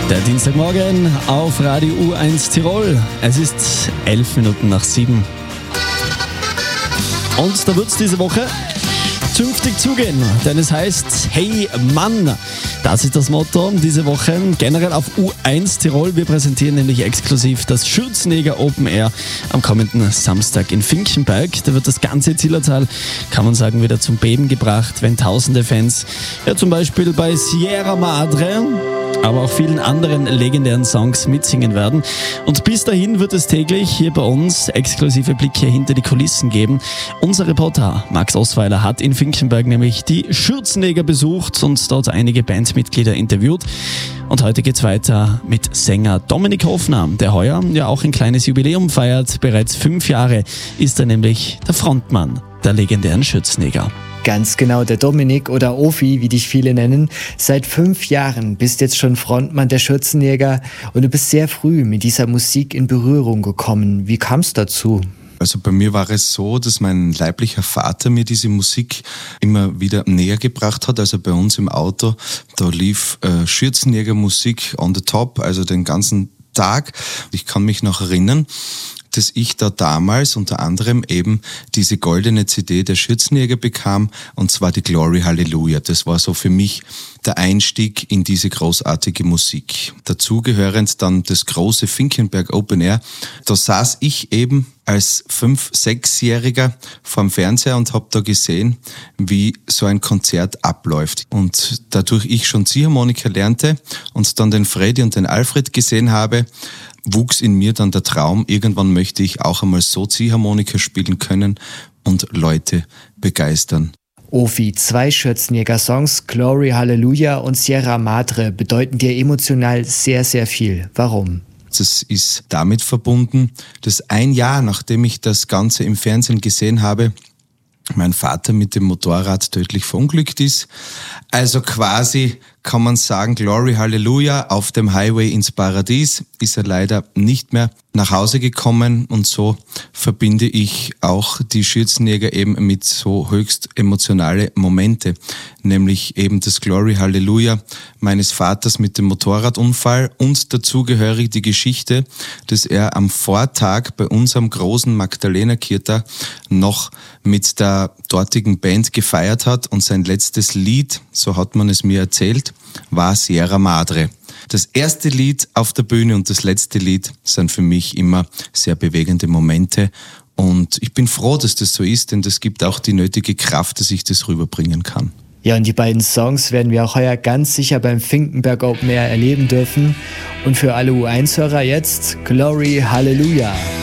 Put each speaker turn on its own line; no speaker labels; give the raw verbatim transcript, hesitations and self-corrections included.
Der Dienstagmorgen auf Radio U eins Tirol. Es ist elf Minuten nach sieben. Und da wird es diese Woche zünftig zugehen, denn es heißt Hey Mann. Das ist das Motto diese Woche generell auf U eins Tirol. Wir präsentieren nämlich exklusiv das Schürzenjäger Open Air am kommenden Samstag in Finkenberg. Da wird das ganze Zillertal, kann man sagen, wieder zum Beben gebracht, wenn tausende Fans, ja zum Beispiel bei Sierra Madre, aber auch vielen anderen legendären Songs mitsingen werden. Und bis dahin wird es täglich hier bei uns exklusive Blicke hinter die Kulissen geben. Unser Reporter Max Osweiler hat in Finkenberg nämlich die Schürzenjäger besucht und dort einige Bandmitglieder interviewt. Und heute geht's weiter mit Sänger Dominik Hofner, der heuer ja auch ein kleines Jubiläum feiert. Bereits fünf Jahre ist er nämlich der Frontmann der legendären Schürzenjäger.
Ganz genau, der Dominik oder Ofi, wie dich viele nennen. Seit fünf Jahren bist jetzt schon Frontmann der Schürzenjäger und du bist sehr früh mit dieser Musik in Berührung gekommen. Wie kam es dazu?
Also bei mir war es so, dass mein leiblicher Vater mir diese Musik immer wieder näher gebracht hat. Also bei uns im Auto, da lief äh, Schürzenjägermusik on the top, also den ganzen Tag. Ich kann mich noch erinnern, dass ich da damals unter anderem eben diese goldene C D der Schürzenjäger bekam, und zwar die Glory Hallelujah. Das war so für mich der Einstieg in diese großartige Musik. Dazugehörend dann das große Finkenberg Open Air. Da saß ich eben als fünf-, sechsjähriger vorm Fernseher und habe da gesehen, wie so ein Konzert abläuft. Und dadurch ich schon Ziehharmonika lernte und dann den Freddy und den Alfred gesehen habe, wuchs in mir dann der Traum, irgendwann möchte ich auch einmal so Ziehharmonika spielen können und Leute begeistern.
Ofi, zwei Schürzenjäger-Songs, Glory Hallelujah und Sierra Madre, bedeuten dir emotional sehr, sehr viel. Warum?
Das ist damit verbunden, dass ein Jahr, nachdem ich das Ganze im Fernsehen gesehen habe, mein Vater mit dem Motorrad tödlich verunglückt ist. Also quasi kann man sagen, Glory Hallelujah, auf dem Highway ins Paradies ist er leider nicht mehr nach Hause gekommen, und so verbinde ich auch die Schürzenjäger eben mit so höchst emotionale Momente, nämlich eben das Glory Hallelujah meines Vaters mit dem Motorradunfall und dazugehörig die Geschichte, dass er am Vortag bei unserem großen Magdalena-Kirta noch mit der dortigen Band gefeiert hat und sein letztes Lied, so hat man es mir erzählt, war Sierra Madre. Das erste Lied auf der Bühne und das letzte Lied sind für mich immer sehr bewegende Momente, und ich bin froh, dass das so ist, denn das gibt auch die nötige Kraft, dass ich das rüberbringen kann.
Ja, und die beiden Songs werden wir auch heuer ganz sicher beim Finkenberg Open Air erleben dürfen. Und für alle U eins Hörer jetzt Glory Hallelujah.